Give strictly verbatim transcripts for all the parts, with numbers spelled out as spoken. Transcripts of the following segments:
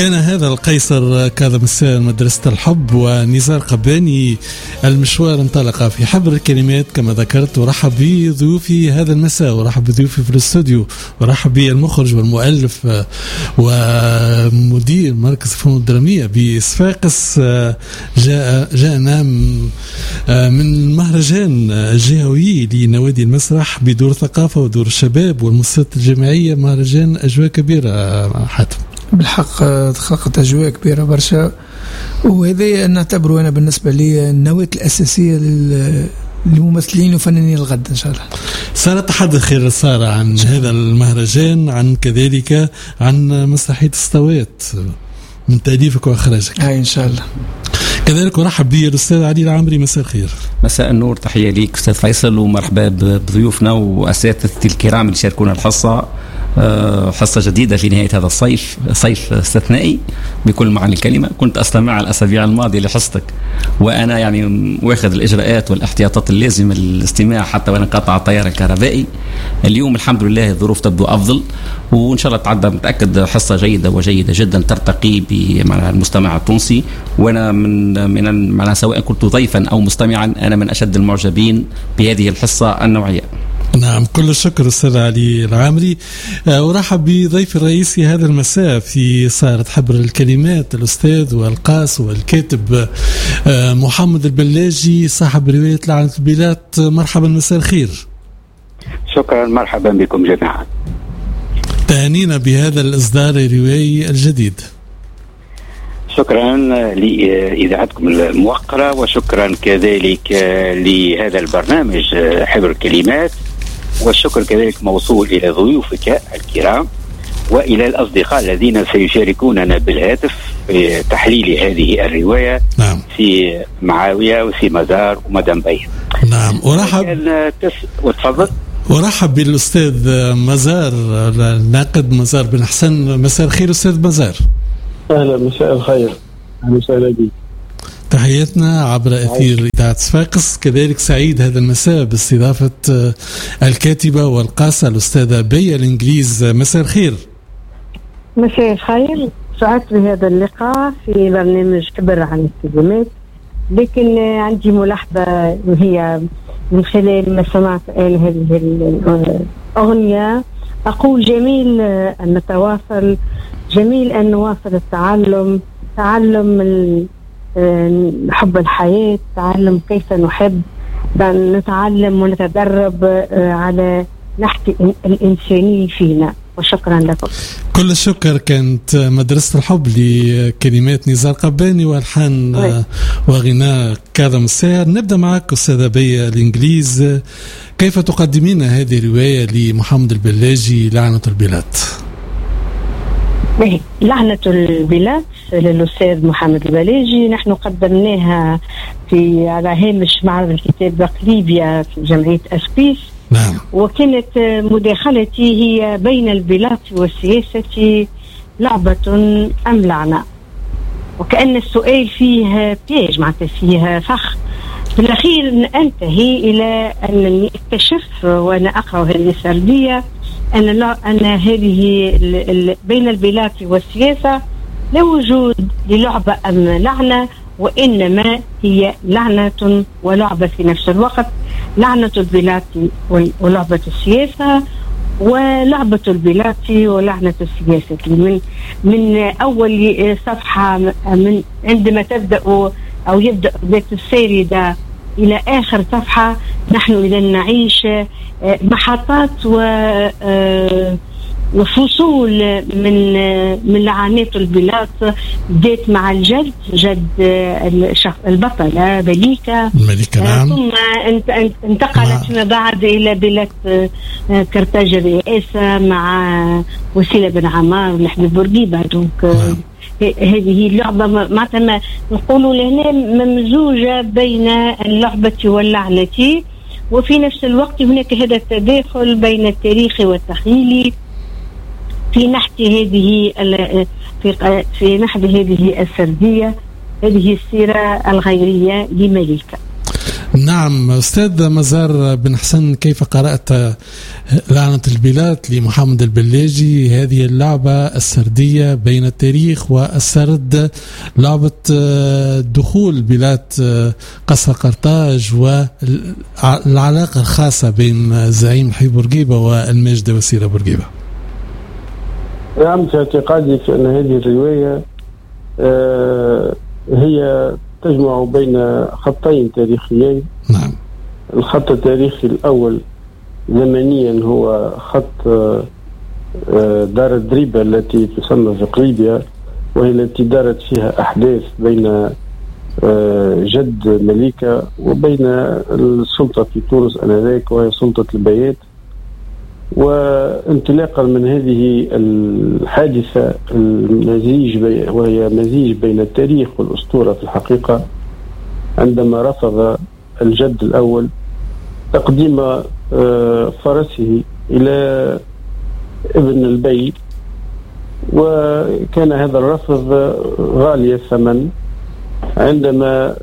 كان هذا القيصر كاظم الساهر مدرسة الحب ونزار قباني. المشوار انطلق في حبر الكلمات كما ذكرت، ورحب بضيوفي هذا المساء، ورحب بضيوفي في الاستوديو، ورحب بالمخرج والمؤلف ومدير مركز الفنون الدرامية بصفاقس. جاء جاءنا من المهرجان الجهوي لنوادي المسرح بدور الثقافة ودور الشباب والمؤسسات الجامعية، مهرجان أجواء كبيرة. حاتم بالحق خلقت أجواء كبيرة برشا، وهذا نعتبره أنا بالنسبة لي النواة الأساسية للممثلين وفنانين الغد إن شاء الله. سارة تحدث خير سارة عن هذا المهرجان، عن كذلك عن مسرحية السطوات من تأليفك وإخراجك. هاي إن شاء الله. كذلك ورحب بي الأستاذ علي العامري. مساء الخير. مساء النور، تحية ليك أستاذ فيصل، ومرحبا بضيوفنا وأساتذتي الكرام اللي شاركونا الحصة. حصة جديدة في نهاية هذا الصيف، صيف استثنائي بكل معنى الكلمة. كنت أستمع الأسابيع الماضية لحصتك وأنا يعني واخذ الإجراءات والاحتياطات اللازمة للاستماع حتى وأنا قاطع التيار الكهربائي. اليوم الحمد لله الظروف تبدو أفضل، وإن شاء الله تعدى متأكد حصة جيدة وجيدة جدا ترتقي مع المستمع التونسي. وأنا من من معنا سواء كنت ضيفا أو مستمعا أنا من أشد المعجبين بهذه الحصة النوعية. نعم، كل الشكر أستاذ علي العامري. أرحب بضيف الرئيسي هذا المساء في صارت حبر الكلمات، الأستاذ والقاس والكاتب محمد البلاجي صاحب رواية لعنة البلاد. مرحبا، مساء الخير. شكرا، مرحبا بكم جميعا. تهانينا بهذا الإصدار الروائي الجديد. شكرا لإذاعتكم الموقرة، وشكرا كذلك لهذا البرنامج حبر الكلمات، والشكر كذلك موصول إلى ضيوفك الكرام وإلى الأصدقاء الذين سيشاركوننا بالهاتف في تحليل هذه الرواية. نعم. في معاوية وفي مزار ومدام بيه. نعم، ورحب تس... وتفضل. ورحب بالأستاذ مزار، الناقد مزار بن حسن. مساء الخير أستاذ مزار. أهلا، مساء الخير، أهلا وسهلا بك. تحياتنا عبر أثير إذاعة صفاقس. كذلك سعيد هذا المساء باستضافة الكاتبة والقاصة الأستاذة بيا الإنجليز. مساء الخير. مساء الخير، سعدت بهذا اللقاء في برنامج حبر عن الكلمات، لكن عندي ملاحظة هي من خلال ما سمعت هذه الأغنية. أقول جميل أن نتواصل، جميل أن نواصل التعلم، تعلم حب الحياة، تعلم كيف نحب، نتعلم ونتدرب على نحت الإنساني فينا. وشكرا لكم. كل الشكر. كانت مدرسة الحب لكلمات نزار قباني والحان وغناء كاظم الساهر. نبدأ معك أستاذة بيا الإنجليز، كيف تقدمين هذه الرواية لمحمد البلاجي لعنة البلاد؟ لعنة البلاد للأستاذ محمد البلاجي نحن قدمناها في على هامش معرض الكتاب بقليبيا في جمعية أسبيس. نعم. وكانت مداخلتي هي بين البلاد والسياسة لعبة أم لعنة، وكأن السؤال فيه بيج معناتها فيه فخ. في الأخير أنتهي إلى أن أكتشف وأنا أقرأ هذه السردية أن لا أن هذه بين البلاد والسياسة لا وجود للعبة أم لعنة، وإنما هي لعنة ولعبة في نفس الوقت. لعنة البلاد ولعبة السياسة، ولعبة البلاد ولعنة السياسة. من من أول صفحة، من عندما تبدأ أو يبدأ بيت السيردة إلى آخر صفحة، نحن إذا نعيش محطات و وفصول من من لعنات البلاد. بدأت مع الجد جد البطلة مليكة، نعم. ثم انتقلت فيما بعد إلى بلاد كرتاج الرئاسة مع وسيلة بن عمار ونحن بورقيبة. دونك هذه اللعبة معناتها نقولوا لهنا ممزوجة بين اللعبة واللعنة، وفي نفس الوقت هناك هذا التداخل بين التاريخ والتخيلي في نحت هذه في في نحت هذه السردية، هذه السيرة الغيرية لمليكة. نعم أستاذ مزار بن حسن، كيف قرأت لعنة البلاد لمحمد البلاجي؟ هذه اللعبة السردية بين التاريخ والسرد، لعبة دخول بلاد قصر قرطاج والعلاقة الخاصة بين الزعيم حي بورقيبة والماجدة وسيرة بورقيبة. نعم، في اعتقادي في أن هذه الرواية آه هي تجمع بين خطين تاريخيين. نعم. الخط التاريخي الأول زمنيا هو خط دار الدريبة التي تسمى في قليبيا، وهي التي دارت فيها أحداث بين جد مليكة وبين السلطة في تونس آنذاك وهي سلطة البيات. وانطلاقا من هذه الحادثة المزيج وهي مزيج بين التاريخ والأسطورة في الحقيقة، عندما رفض الجد الأول تقديم فرسه إلى ابن البي، وكان هذا الرفض غالي الثمن عندما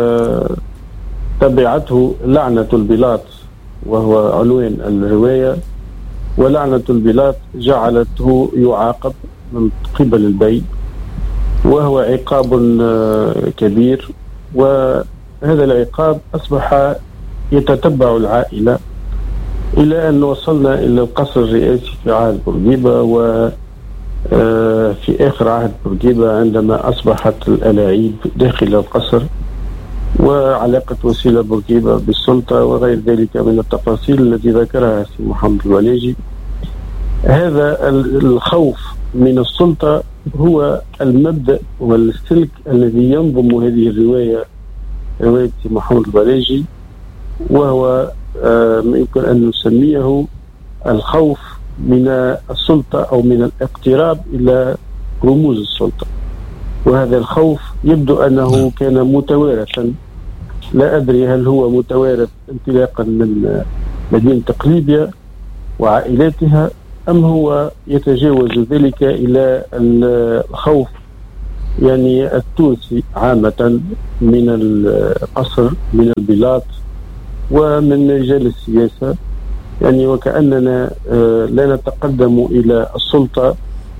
تبعته لعنة البلاط، وهو عنوان الرواية. ولعنة البلاط جعلته يعاقب من قبل البي، وهو عقاب كبير، وهذا العقاب أصبح يتتبع العائلة إلى أن وصلنا إلى القصر الرئاسي في عهد بورقيبة، وفي آخر عهد بورقيبة عندما أصبحت الألاعيب داخل القصر، وعلاقة وسيلة بورقيبة بالسلطة وغير ذلك من التفاصيل التي ذكرها سي محمد البلاجي. هذا الخوف من السلطة هو المبدأ والسلك الذي ينظم هذه الرواية، رواية سي محمد البلاجي، وهو ما يمكن أن نسميه الخوف من السلطة أو من الاقتراب إلى رموز السلطة. وهذا الخوف يبدو أنه كان متوارثا، لا أدري هل هو متوارث انطلاقا من مدينة قليبيا وعائلاتها، أم هو يتجاوز ذلك إلى الخوف يعني التونسي عامة من القصر، من البلاط، ومن رجال السياسة، يعني وكأننا لا نتقدم إلى السلطة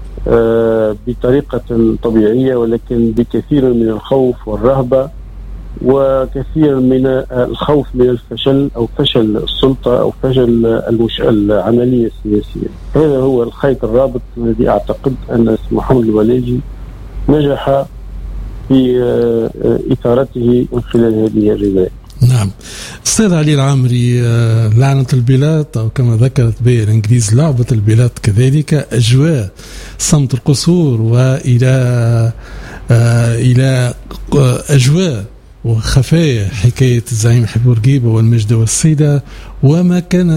بطريقة طبيعية، ولكن بكثير من الخوف والرهبة، وكثير من الخوف من الفشل أو فشل السلطة أو فشل المش... العملية السياسية. هذا هو الخيط الرابط الذي أعتقد أن محمد البلاجي نجح في إثارته من خلال هذه الرواية. نعم. أستاذ علي العامري، لعنة البلاد أو كما ذكرت به الإنجليز لعبة البلاد كذلك أجواء صمت القصور وإلى إلى أجواء وخفايا حكاية الزعيم حي بورقيبة والمجدة والسيدة، وما كان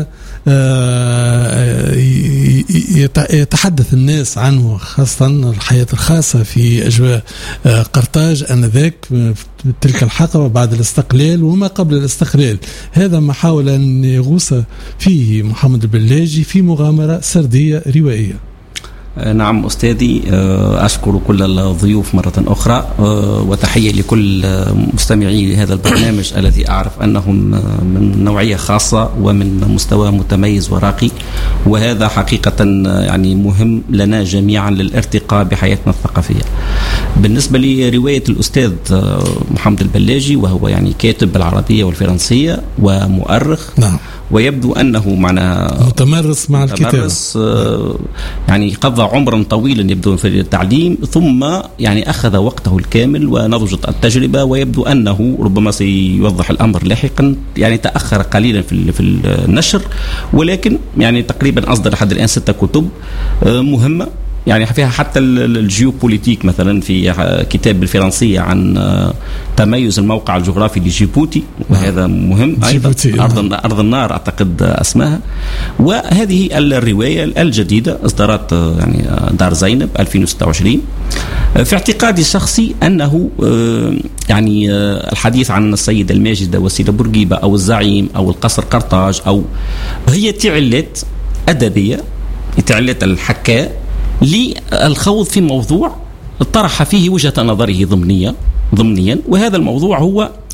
يتحدث الناس عنه، خاصة الحياة الخاصة في أجواء قرطاج آنذاك تلك الحقبة بعد الاستقلال وما قبل الاستقلال. هذا ما حاول أن يغوص فيه محمد البلاجي في مغامرة سردية روائية. نعم أستاذي، أشكر كل الضيوف مرة أخرى، وتحية لكل مستمعي هذا البرنامج الذي أعرف أنهم من نوعية خاصة ومن مستوى متميز وراقي، وهذا حقيقة يعني مهم لنا جميعا للارتقاء بحياتنا الثقافية. بالنسبة لرواية الأستاذ محمد البلاجي، وهو يعني كاتب بالعربية والفرنسية ومؤرخ. نعم. ويبدو أنه معنا متمرس مع الكتاب، متمرس يعني قضى عمرا طويلا يبدو في التعليم، ثم يعني أخذ وقته الكامل ونضجت التجربة، ويبدو أنه ربما سيوضح الأمر لاحقا، يعني تأخر قليلا في في النشر، ولكن يعني تقريبا أصدر لحد الآن ستة كتب مهمة، يعني فيها حتى الجيوبوليتيك مثلا، في كتاب بالفرنسية عن تميز الموقع الجغرافي لجيبوتي، وهذا مهم أيضا، أرض, أرض النار أعتقد اسمها. وهذه الرواية الجديدة إصدارات يعني دار زينب ألفين وستة وعشرين. في اعتقادي الشخصي أنه يعني الحديث عن السيدة الماجدة وسيلة بورقيبة أو الزعيم أو القصر قرطاج أو هي تعلات أدبية، تعلات الحكاء للخوض في موضوع طرح فيه وجهة نظره ضمنية ضمنيا، وهذا الموضوع هو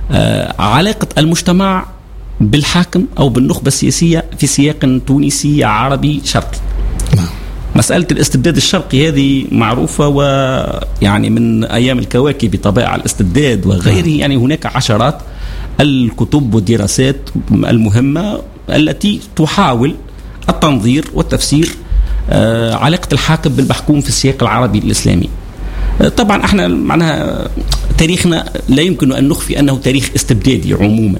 آه علاقة المجتمع بالحاكم أو بالنخبة السياسية في سياق تونسي عربي شرقي. نعم. مسألة الاستبداد الشرقي هذه معروفة، ويعني من أيام الكواكب بطبائع الاستبداد وغيره. نعم. يعني هناك عشرات الكتب والدراسات المهمة التي تحاول التنظير والتفسير آه علاقة الحاكم بالمحكوم في السياق العربي الإسلامي. آه طبعا احنا معناها تاريخنا لا يمكن أن نخفي أنه تاريخ استبدادي عموما.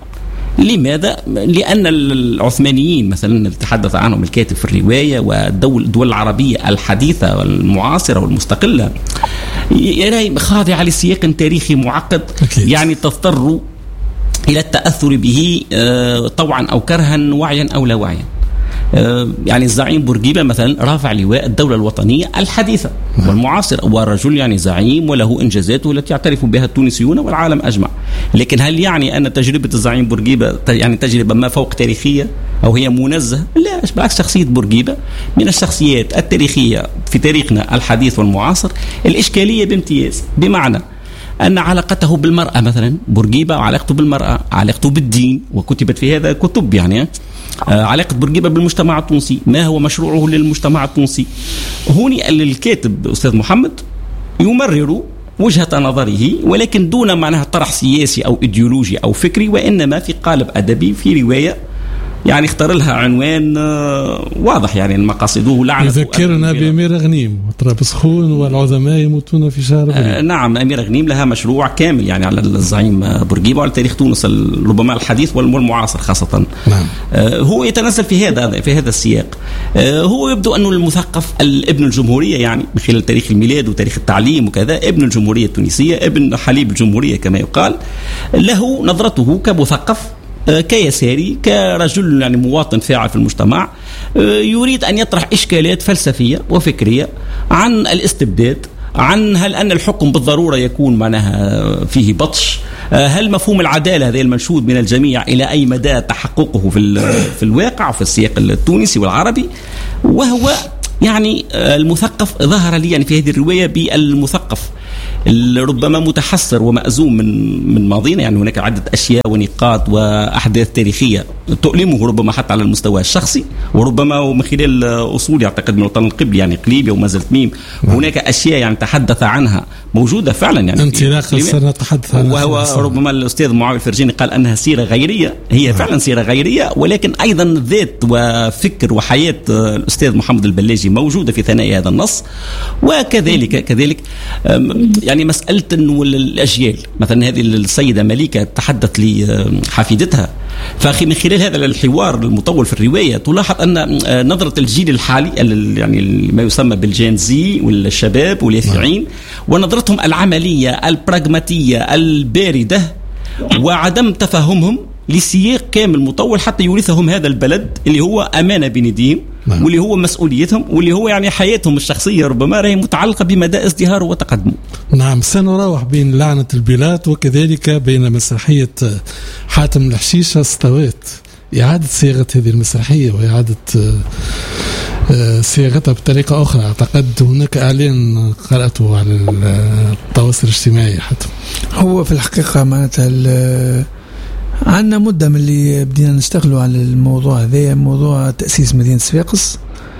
لماذا؟ لأن العثمانيين مثلا اللي تحدث عنهم الكاتب في الرواية والدول الدول العربية الحديثة والمعاصرة والمستقلة يعني خاضعة لسياق تاريخي معقد. أكيد. يعني تضطر إلى التأثر به طوعا أو كرها، وعيا أو لا وعيا. يعني الزعيم بورقيبة مثلا رافع لواء الدولة الوطنية الحديثة والمعاصرة، ورجل يعني زعيم وله إنجازاته التي يعترف بها التونسيون والعالم أجمع. لكن هل يعني أن تجربة الزعيم بورقيبة يعني تجربة ما فوق تاريخية أو هي منزهة؟ لا، بالعكس، شخصية بورقيبة من الشخصيات التاريخية في تاريخنا الحديث والمعاصر الإشكالية بامتياز، بمعنى أن علاقته بالمرأة مثلا بورقيبة، وعلاقته بالمرأة، علاقته بالدين، وكتبت في هذا كتب يعني علاقة بورقيبة بالمجتمع التونسي، ما هو مشروعه للمجتمع التونسي. هوني الكاتب أستاذ محمد يمرر وجهة نظره، ولكن دون معناها طرح سياسي أو إيديولوجي أو فكري، وإنما في قالب أدبي في رواية يعني اختار لها عنوان واضح، يعني المقاصده لعنة. يذكرنا بأمير غنيم وطرابلس خون والعظماء يموتون في شهر آه نعم، أمير غنيم لها مشروع كامل يعني على الزعيم بورقيبة وعلى تاريخ تونس ربما الحديث والمعاصر خاصة. نعم. آه هو يتنزل في هذا في هذا السياق. آه هو يبدو أنه المثقف ابن الجمهورية، يعني من خلال تاريخ الميلاد وتاريخ التعليم وكذا، ابن الجمهورية التونسية، ابن حليب الجمهورية كما يقال. له نظرته كمثقف كيساري، كرجل يعني مواطن فاعل في المجتمع، يريد أن يطرح إشكالات فلسفية وفكرية عن الاستبداد، عن هل أن الحكم بالضرورة يكون معناها فيه بطش، هل مفهوم العدالة هذا المنشود من الجميع إلى أي مدى تحققه في في الواقع وفي السياق التونسي والعربي. وهو يعني المثقف ظهر لي يعني في هذه الرواية بالمثقف ربما متحسر ومأزوم من من ماضينا. يعني هناك عدة أشياء ونقاط وأحداث تاريخية تؤلمه ربما حتى على المستوى الشخصي، وربما من خلال أصول يعتقد من الوطن القبلي يعني قليبية وما زلت ميم. هناك أشياء يعني تحدث عنها موجودة فعلا يعني انطلاقا سنتحدث عنها، وهو ربما الأستاذ معاوية الفرجاني قال أنها سيرة غيرية. هي نعم. فعلا سيرة غيرية، ولكن أيضا ذات وفكر وحياة الأستاذ محمد البلاجي موجودة في ثنايا هذا النص. وكذلك كذلك يعني مسألة الأجيال، مثلا هذه السيدة مليكة تحدث لحفيدتها، فمن خلال هذا الحوار المطول في الرواية تلاحظ أن نظرة الجيل الحالي يعني ما يسمى بالجين زي والشباب واليافعين، ونظرتهم العملية البراغماتية الباردة، وعدم تفهمهم لسياق كامل مطول حتى يورثهم هذا البلد اللي هو أمانة بنديهم، نعم. واللي هو مسؤوليتهم، واللي هو يعني حياتهم الشخصية ربما راهي متعلقة بمدى ازدهاره وتقدمه. نعم، سنراوح بين لعنة البلاد وكذلك بين مسرحية حاتم الحشيشة استوات. إعادة صياغة هذه المسرحية وإعادة صياغتها بطريقة أخرى. أعتقد هناك إعلان قرأته على التواصل الاجتماعي حتى. هو في الحقيقة معناتها عندنا مدة من اللي بدينا نشتغلوا على الموضوع هذا، موضوع تأسيس مدينة صفاقس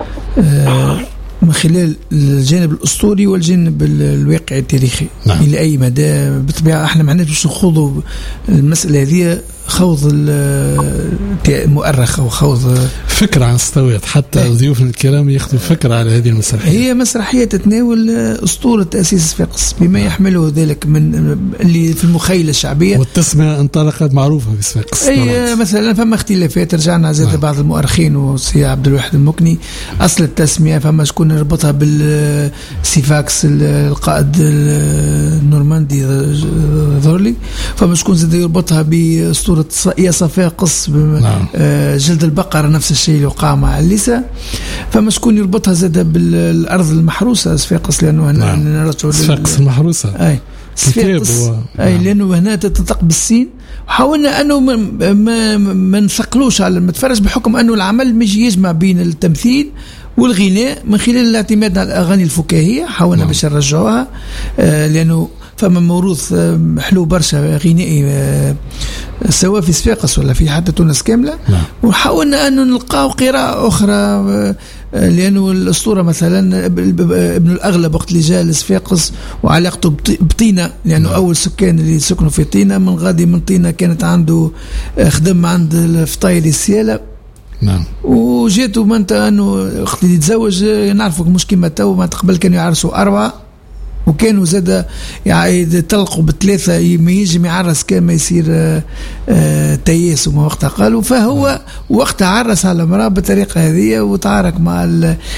من خلال الجانب الأسطوري والجانب الواقعي التاريخي. نعم. إلى أي مدى بالطبيعة احنا معناته باش نخوضوا المسألة هذه خوض المؤرخ أو خوض فكرة عن استوات، حتى ضيوفنا الكرام ياخذوا فكرة على هذه المسرحية. هي مسرحية تتناول أسطورة تأسيس صفاقس بما يحمله ذلك من اللي في المخيلة الشعبية، والتسمية انطلقت معروفة في صفاقس. أي مثلا فما اختلافات، رجعنا زاد نعم. بعض المؤرخين وسي عبد الواحد المكني أصل التسمية، فما شكون يربطها بالسيفاكس القائد النورماندي ذورلي، فما شكون زاد يربطها بأسطورة يا صفاقس نعم. جلد البقرة نفس الشيء اللي وقع مع الليسا، فما شكون يربطها زاد بالأرض المحروسة صفاقس، لأنه هنا نعم. صفاقس المحروسة أي صفاقس و... أي نعم. لأنه هنا تتطق بالسين. حاولنا أنه ما, ما, ما نثقلوش على المتفرج بحكم أنه العمل مش يجمع بين التمثيل والغناء من خلال الاعتماد على الأغاني الفكاهية. حاولنا نعم. باش نرجعوها آه لأنه فما موروث حلو برشا غنائي سواء في صفاقس ولا في حتى تونس كاملة. نعم. وحاولنا أن نلقاو قراءة أخرى، لأنه الأسطورة مثلا ابن الأغلب وقت اللي جاء لصفاقس وعلاقته بطينة، لأنه نعم. أول سكان اللي سكنوا في طينة من غادي من طينة كانت عنده خدم عند الفطايل السيالة. نعم. وجيتوا ما انت انه وقت اللي يتزوج نعرفك مش كيما تو، ما تقبل كانوا يعرسوا أربعة وكانوا زاد يعني تلقوا بثلاثة ما يجي يعرس كان ما يصير آآ آآ تياس وما وقتها قالوا، فهو وقتها عرس على المرأة بالطريقة هذه وتعارك مع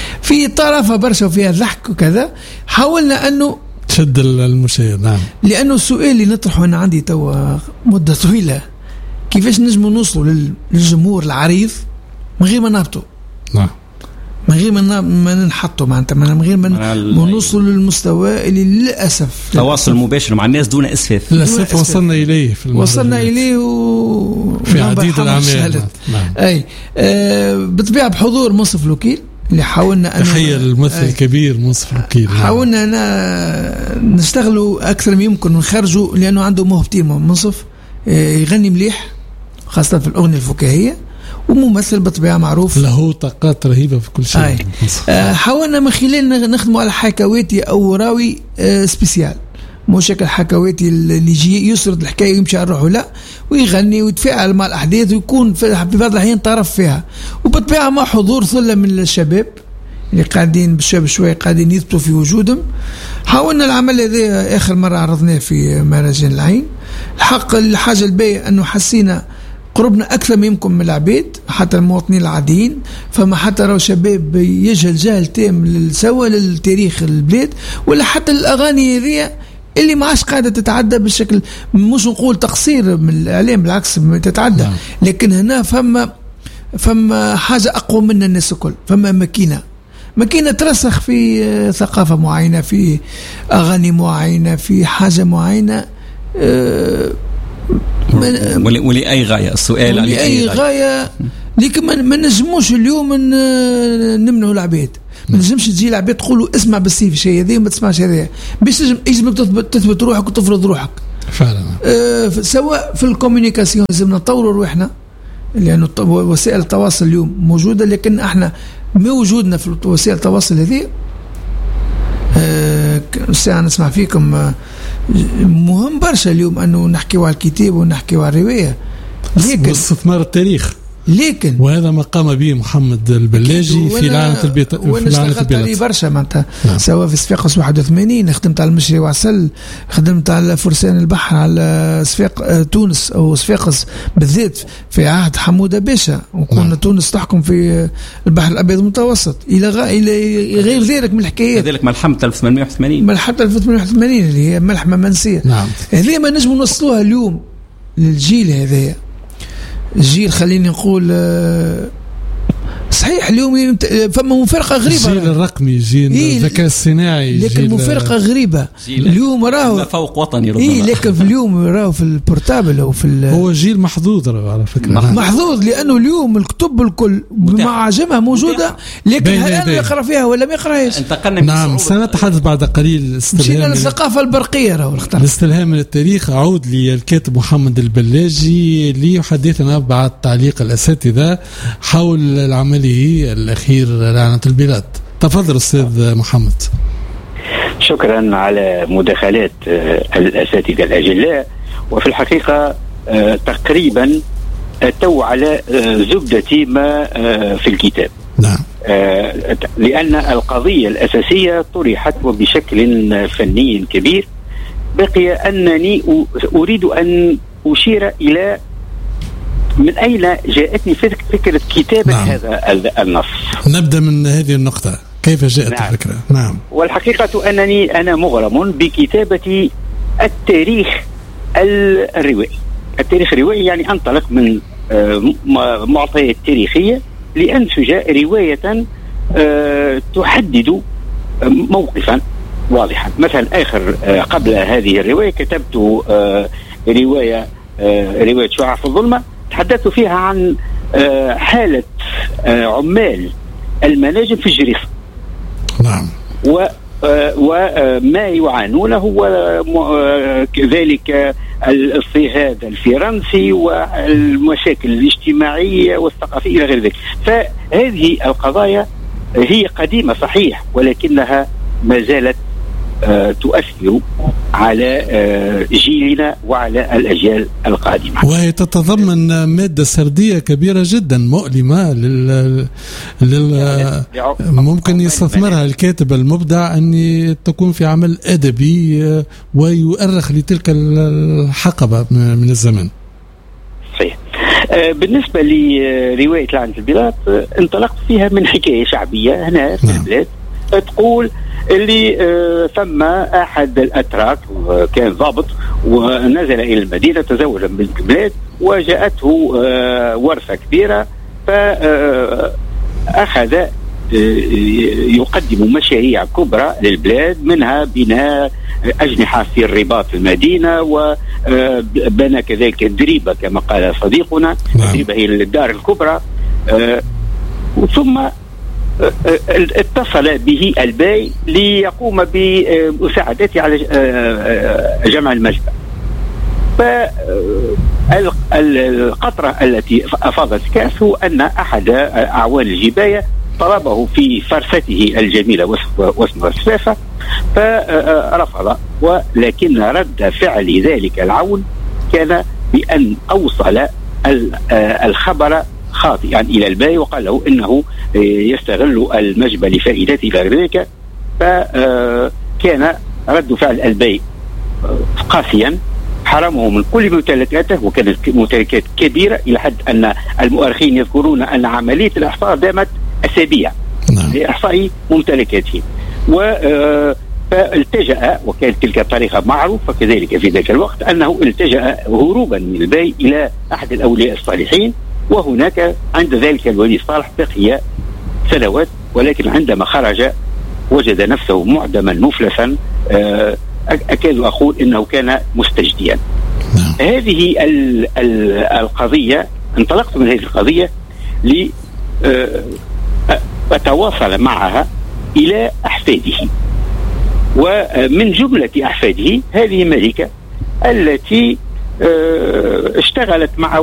في طرفة برشا وفيها ضحك وكذا. حاولنا أنه تشد المشاهد. نعم. لأنه السؤال اللي نطرحه أنا عندي تو مدة طويلة، كيفاش نجموا نوصلوا للجمهور العريض من غير ما نهبطوا؟ نعم. من غير ما ما ننحطوا معناتها من غير ما نوصلوا للمستوى اللي للاسف تواصل مباشر مع الناس دون اسفاف. للاسف وصلنا اليه في وصلنا اليه و... في عديد الاعمال. نعم. اي آه بالطبيعه بحضور منصف الوكيل اللي حاولنا ان تخيل الممثل الكبير منصف الوكيل. حاولنا أنا نشتغلوا اكثر ما يمكن ونخرجوا، لانه عنده موهبتين منصف، آه يغني مليح خاصه في الاغنيه الفكاهيه، وممثل بطبيعة معروف له طاقات رهيبة في كل شيء. آه حاولنا من خلال نخدموا على حكواتي أو راوي آه سبيسيال، مو شكل حكواتي اللي يجي يسرد الحكاية ويمشي على روحه، لا ويغني ويتفاعل مع الأحداث ويكون في بعض الأحيان طرف فيها، وبطبيعة مع حضور ثلة من الشباب اللي قاعدين بالشاب شوي قاعدين يثبتوا في وجودهم. حاولنا العمل هذا آخر مرة عرضناه في مهرجان العين. الحق الحاجة الباقية أنه حسينا قربنا أكثر ما يمكن من العبيد حتى المواطنين العاديين، فما حتى راهو شباب يجهل جهل تام سواء للتاريخ البلاد ولا حتى الأغاني هذه اللي ما عادش قاعدة تتعدى بالشكل، مش نقول تقصير من الإعلام بالعكس تتعدى. نعم. لكن هنا فما فما حاجة أقوى من الناس الكل، فما ماكينة ماكينة ترسخ في ثقافة معينة، في أغاني معينة، في حاجة معينة أه ولأي غاية. السؤال لأي غاية, غاية لكن ما نجموش اليوم نمنعوا العباد، ما نجمش تجي العباد تقولوا اسمع بالسيف شيء هذا وما تسمعش هذا، باش تجم تثبت روحك وتفرض روحك فعلا. آه سواء في الكوميونيكاسيون لازم نطوروا روحنا، لأنه وسائل التواصل اليوم موجودة، لكن احنا ما وجودنا في وسائل التواصل هذه آه ساعة نسمع فيكم آه مهم برشا اليوم أنه نحكيوا على الكتاب ونحكيوا على الرواية، لكن استثمار التاريخ، لكن وهذا ما قام به محمد البلاجي في لعنة البيت. وانا اشتغلت عليه برشا معناتها. نعم. سواء في صفاقس واحد وثمانين خدمت على المشري وعسل، خدمت على فرسان البحر على صفاق تونس او صفاقس بالذات في عهد حمودة باشا، وكنا نعم. تونس تحكم في البحر الابيض المتوسط الى غ... الى غير ذلك من الحكايات. كذلك ملحمة ألف وثمانمائة وثمانين ملحمة ألف وثمانمائة وثمانين اللي هي ملحمة منسية. نعم. هذه ما نجم نوصلوها اليوم للجيل هذا، الجيل خليني نقول صحيح اليوم فما مفارقة غريبة. الجيل الرقمي، جيل الذكاء الصناعي، لكن مفارقة غريبة اليوم راهو فوق وطني ربما. إيه لكن في اليوم راهو في البورتابل أو في هو جيل محظوظ على فكرة، محظوظ لأنه اليوم الكتب الكل بمعاجمها موجودة، لكن هل أنا يقرأ فيها ولا ما يقرأهاش؟ نعم سنتحدث بعد قليل. مشينا للثقافة البرقية راهو الاستلهام من التاريخ. أعود للكاتب محمد البلاجي ليحدثنا بعد تعليق الأساتذة حول العملية الأخير لعنة البلاد. تفضل أستاذ محمد. شكرا على مداخلات الأساتذة الأجلاء، وفي الحقيقة تقريبا أتوا على زبدة ما في الكتاب. نعم. لأن القضية الأساسية طرحت وبشكل فني كبير، بقي أنني أريد أن أشير إلى من أين جاءتني فكرة كتابة نعم. هذا النص. نبدأ من هذه النقطة، كيف جاءت نعم. الفكرة؟ نعم. والحقيقة أنني أنا مغرم بكتابة التاريخ الروائي. التاريخ الروائي يعني أنطلق من معطيات تاريخية لأنسج رواية تحدد موقفا واضحا. مثلا آخر قبل هذه الرواية كتبت رواية رواية شعاع في الظلمة، تحدثت فيها عن عمال المناجم في الجريف. نعم. وما يعانونه هو كذلك الاضطهاد الفرنسي والمشاكل الاجتماعية والثقافية إلى غير ذلك. فهذه القضايا هي قديمة صحيح، ولكنها ما زالت تؤثر على جيلنا وعلى الأجيال القادمة، وهي تتضمن مادة سردية كبيرة جدا مؤلمة لل... لل... ممكن يستثمرها الكاتب المبدع أن تكون في عمل أدبي ويؤرخ لتلك الحقبة من الزمن. صحيح. بالنسبة لرواية لعنة البلاط انطلقت فيها من حكاية شعبية هنا في البلاد تقول اللي ثم أحد الأتراك كان ضابط ونزل إلى المدينة تزوج من البلاد وجاءته ورثة كبيرة، فأخذ يقدم مشاريع كبرى للبلاد، منها بناء أجنحة في الرباط في المدينة، وبنى كذلك دريبة كما قال صديقنا. دريبة هي الدار الكبرى. ثم اتصل به الباي ليقوم بمساعدته على جمع المجبر. فالقطرة التي أفاضت الكأس هو أن أحد أعوان الجباية طلبه في فرسته الجميلة واسمها السفافة فرفض، ولكن رد فعل ذلك العون كان بأن أوصل الخبر خاطئا يعني إلى الباي وقال له إنه يستغل المجبل لفائدته إلى ذلك. فكان رد فعل الباي قاسيا، حرمه من كل ممتلكاته، وكانت ممتلكات كبيرة إلى حد أن المؤرخين يذكرون أن عملية الإحصاء دامت أسابيع لإحصاء ممتلكاته. و فالتجأ، وكانت تلك الطريقة معروفة كذلك في ذاك الوقت، أنه التجأ هروبا من الباي إلى أحد الأولياء الصالحين، وهناك عند ذلك الولي الصالح بقي سنوات، ولكن عندما خرج وجد نفسه معدما مفلسا، أكاد أقول إنه كان مستجديا. هذه القضية انطلقت من هذه القضية لأتواصل معها إلى أحفاده، ومن جملة أحفاده هذه ملكة التي اشتغلت مع